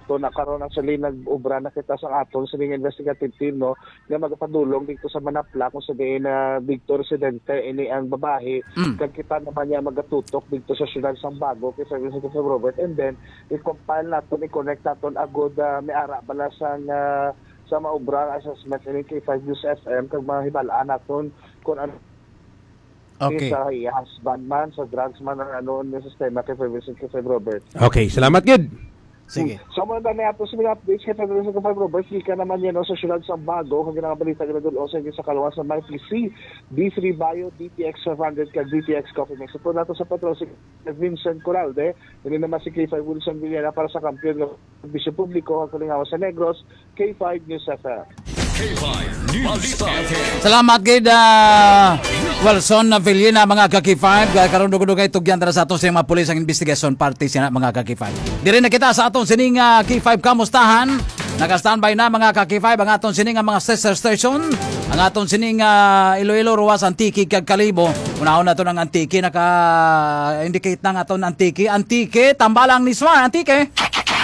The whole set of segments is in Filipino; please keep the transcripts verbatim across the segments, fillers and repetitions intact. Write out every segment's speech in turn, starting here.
nato nakaroon na sila nag-ubra na kita sa aton sa investigative team no nga magpadulong dito sa Manapla kung sabihin na dito residente ini ang babae mm. kag kita naman niya magatutok dito sa siyudad Sambago kay Service of Robert and then i-compile naton i-connect naton agud uh, may ara bala sang uh, sa maubra assessment ini kay five News F M kag mahibalaan naton kung ano okay. sa husband man, sa drugs man ang ano ng sistema kay Vincent kay Robert. Okay, salamat gid. Sige. So mo na nato sa mga updates kay Vincent kay Robert, ka naman yan no, sa siyudad Sambago kag ginagabalita gid dul sa sa kaluwas sa P C, D three Bio, D T X five hundred kag D T X Coffee Mix. So nato sa patrol si Vincent Coralde, ini naman si K five Wilson Villena para sa kampiyon ng Bisyo Publiko kag Kalingawa sa Negros, K five News F M. K five News F M. Salamat gid uh, Wilson na Villena mga ka K five karon dugay tugyan dara sa ato sa mga pulis ang investigation party sina mga ka K five. Diri na kita sa aton sining uh, K five kamustahan. Naka-standby na mga ka K five ang aton sining mga sister station. Ang aton sining uh, Iloilo Ruwas Antique kag Kalibo. Unahon na to ng Antique naka-indicate na nga aton Antique. Antique tambalang ni Smart Antique.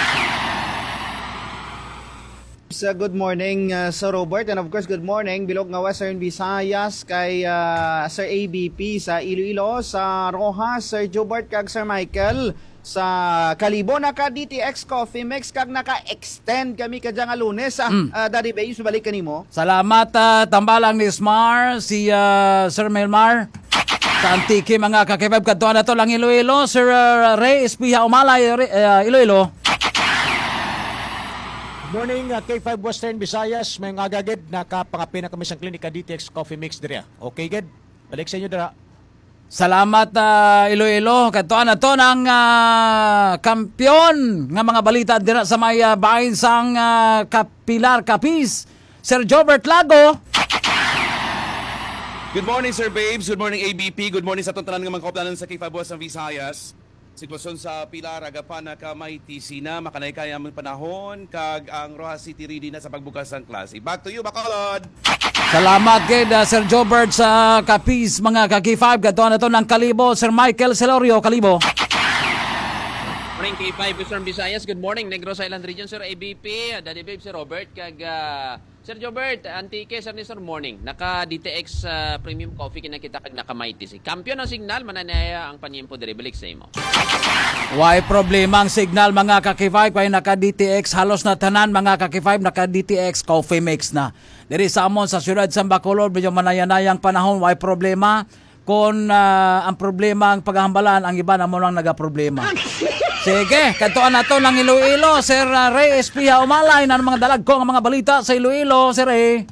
Uh, good morning uh, Sir Robert and of course good morning bilog nga Western Visayas kay uh, Sir A B P sa Iloilo, sa Rojas, Sir Jobert kag Sir Michael sa Kalibo naka D T X Coffee Mix kag naka-extend kami kadya nga Lunes ah. mm. uh, Daddy Bay, subalik kanimo. Salamat uh, tambalang ni Smar si uh, Sir Melmar sa Antique mga kakibab kadtuan nato lang Iloilo, Sir uh, Ray Espiha Umalay uh, Iloilo. Morning, uh, K five Western Visayas. May nga agagid, nakapangapin na kami sa klinika D T X Coffee Mix dira. Okay, gid? Balik sa inyo dira. Salamat uh, Iloilo. Katuan na to ng uh, kampiyon nga mga balita dira sa may uh, bahin sang uh, Kapilar Capiz. Sir Jobert Lago. Good morning, Sir Babes. Good morning, A B P. Good morning sa itong tanan ng mga kauplanan sa K five Western Visayas. Sitwasyon sa Pilar, agapan na kamay tisina, makanay kaya ang panahon, kag ang Rojas City ready na sa pagbukas ng klase. Back to you, Bacolod! Salamat kay uh, Sir Jobert sa Capiz, mga ka K five. Gatuan na to ng Kalibo, Sir Michael Celorio, Kalibo. Morning, K five Western Visayas. Good morning, Negros Island Region, Sir A B P, Daddy Babe, Sir Robert, kag uh, Sir Jobert, Antique, Sir ni Sir Morning. Naka D T X uh, Premium Coffee kinakita kag nakamaiti si. Kampiyon ng signal, mananaya ang panyempo diri balik sa imo. Why problema ang signal mga ka K five kay naka D T X halos na tanan mga ka K five naka D T X Coffee Mix na. Diri sa amon sa siyudad sa Bacolod medyo manayanayang panahon why problema kung uh, ang problema ang paghahambalan ang iba na mo lang nagaproblema. Sige, kantuan na to ng Iloilo, Sir uh, Ray Espiha Umalay na mga dalag ko ang mga balita sa Iloilo, Sir Ray.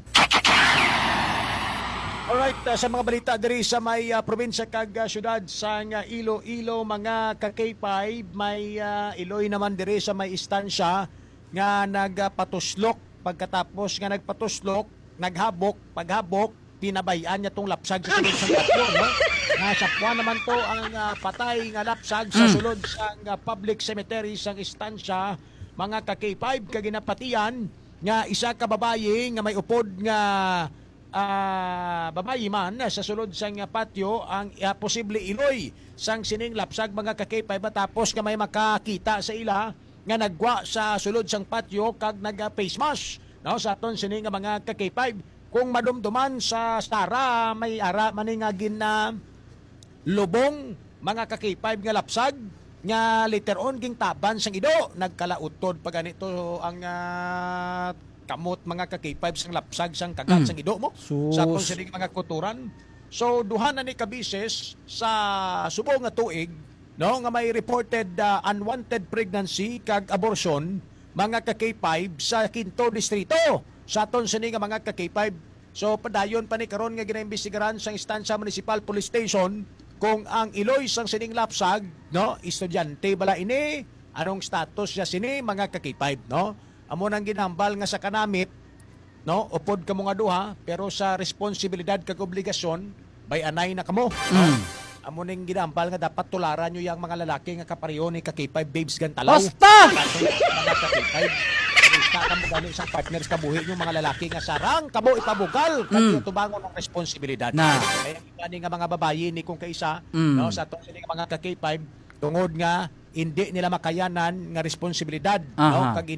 Alright, uh, sa mga balita diri sa may uh, probinsya kag uh, syudad sa uh, Iloilo, mga ka K five, may uh, Iloy naman diri sa may istansya nga nagpatuslok pagkatapos nga nagpatuslok, naghabok, paghabok, pinabayaan niya tong lapsag sa sulod sa patyo, no? Nasapwa naman to ang uh, patay nga lapsag sa sulod sa uh, public cemetery sang istansya, mga ka K five kaginapatian nga isa ka babaye nga may upod nga uh, babaye man sa sulod sang uh, patio ang uh, posible iloy sang sining lapsag mga ka K five tapos ka may makakita sa ila nga nagwa sa sulod sang patio kag nag uh, face mask, no? Sa aton sining nga mga ka K five kung madumduman sa Sara may ara maning nga gina lubong mga ka K five nga lapsag nga later on ging taban sang ido nagkalautod pa ganito ang uh, kamot mga ka K five sang lapsag sang kagat mm. sang ido mo Sus. Sa atong sining mga kuturan. So duha na ni kabises sa subong nga tuig, no, nga may reported uh, unwanted pregnancy kag abortion mga ka K five sa Quinto Distrito sa aton sining nga mga ka K five. So padayon pa ni karon nga ginaimbestigaran sa Instansya Municipal Police Station kung ang iloy sang sining lapsag, no, estudyante bala ini, anong status niya sini mga ka K five, no? Amo nang ginambal nga sa kanamit, no, upod kamo nga duha pero sa responsibilidad kag obligasyon bay anay na kamo. No? Mm. Amo ning ginambal nga dapat tularan nyo yang mga lalaki nga kapareho ni ka K five babes gantalaw. Basta! Mga ka K five. Basta kamo gani isang partners kabuhi yung mga lalaki nga sarang kamo ipabugal kag mm. tubangon ang responsibilidad. Na. Kaya gani nga mga babayi ni kung kaisa, mm. no, sa atong sini nga mga ka K five tungod nga hindi nila makayanan nga responsibilidad, no, kag